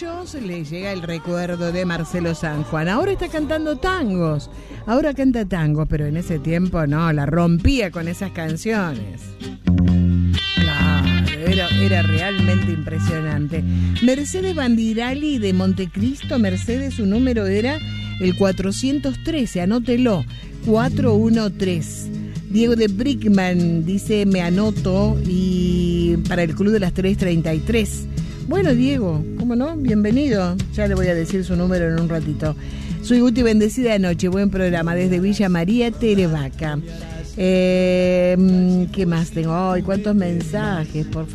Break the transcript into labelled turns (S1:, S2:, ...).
S1: muchos les llega el recuerdo de Marcelo San Juan. Ahora está cantando tangos. Ahora canta tangos, pero en ese tiempo no, la rompía con esas canciones. Claro, era realmente impresionante. Mercedes Bandirali de Montecristo, Mercedes, su número era el 413, anótelo, 413. Diego de Brickman dice, me anoto, y para el Club de las 3:33. Bueno, Diego, ¿cómo no? Bienvenido. Ya le voy a decir su número en un ratito. Soy Guti, bendecida noche, buen programa desde Villa María, Terevaca. ¿Qué más tengo? Ay, cuántos mensajes, por favor.